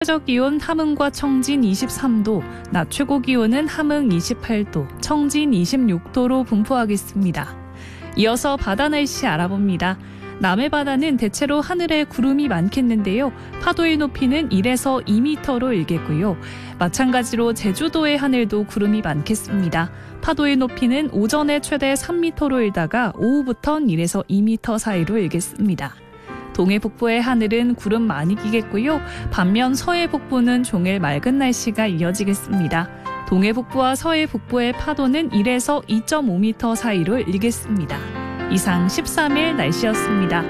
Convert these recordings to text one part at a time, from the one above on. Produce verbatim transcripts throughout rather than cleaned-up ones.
최저 기온 함흥과 청진 이십삼 도, 낮 최고 기온은 함흥 이십팔 도, 청진 이십육 도로 분포하겠습니다. 이어서 바다 날씨 알아봅니다. 남해 바다는 대체로 하늘에 구름이 많겠는데요. 파도의 높이는 일에서 이 미터로 일겠고요. 마찬가지로 제주도의 하늘도 구름이 많겠습니다. 파도의 높이는 오전에 최대 삼 미터로 일다가 오후부터는 일에서 이 미터 사이로 일겠습니다. 동해 북부의 하늘은 구름 많이 끼겠고요. 반면 서해 북부는 종일 맑은 날씨가 이어지겠습니다. 동해 북부와 서해 북부의 파도는 일에서 이 점 오 미터 사이로 일겠습니다. 이상 십삼 일 날씨였습니다.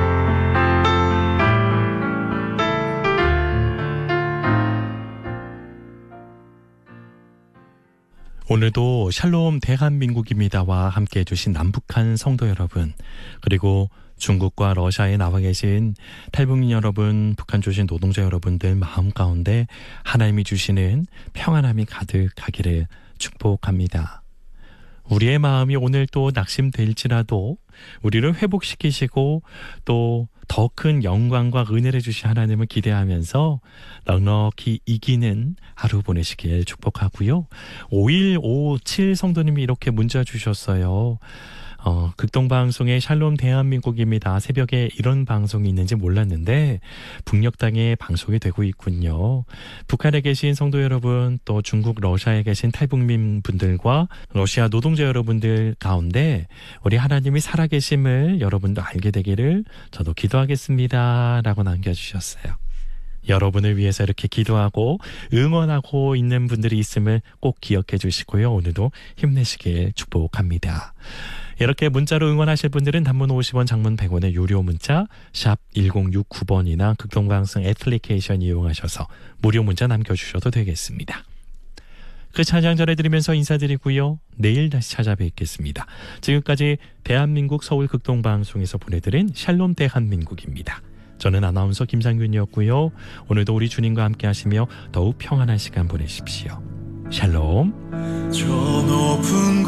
오늘도 샬롬 대한민국입니다와 함께해 주신 남북한 성도 여러분, 그리고 중국과 러시아에 나와 계신 탈북민 여러분, 북한 출신 노동자 여러분들 마음 가운데 하나님이 주시는 평안함이 가득하기를 축복합니다. 우리의 마음이 오늘 또 낙심될지라도 우리를 회복시키시고 또 더 큰 영광과 은혜를 주신 하나님을 기대하면서 넉넉히 이기는 하루 보내시길 축복하고요. 오일오칠 성도님이 이렇게 문자 주셨어요. 어, 극동방송의 샬롬 대한민국입니다. 새벽에 이런 방송이 있는지 몰랐는데 북녘 땅에 방송이 되고 있군요. 북한에 계신 성도 여러분, 또 중국, 러시아에 계신 탈북민 분들과 러시아 노동자 여러분들 가운데 우리 하나님이 살아계심을 여러분도 알게 되기를 저도 기도하겠습니다 라고 남겨주셨어요. 여러분을 위해서 이렇게 기도하고 응원하고 있는 분들이 있음을 꼭 기억해 주시고요. 오늘도 힘내시길 축복합니다. 이렇게 문자로 응원하실 분들은 단문 오십 원, 장문 백 원의 유료 문자 샵 일공육구 번이나 극동방송 애플리케이션 이용하셔서 무료 문자 남겨주셔도 되겠습니다. 그 찬양 전해드리면서 인사드리고요. 내일 다시 찾아뵙겠습니다. 지금까지 대한민국 서울 극동방송에서 보내드린 샬롬 대한민국입니다. 저는 아나운서 김상균이었고요. 오늘도 우리 주님과 함께 하시며 더욱 평안한 시간 보내십시오. 샬롬. 저 높은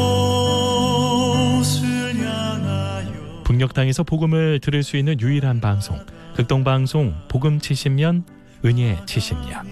곳을 향하여 북녘 땅에서 복음을 들을 수 있는 유일한 방송, 극동방송 복음 칠십 년, 은혜 칠십 년.